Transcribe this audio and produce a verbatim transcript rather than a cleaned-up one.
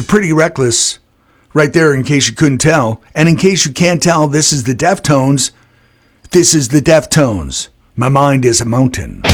Pretty Reckless right there, in case you couldn't tell. And in case you can't tell, this is the Deftones. This is the Deftones. My mind is a mountain.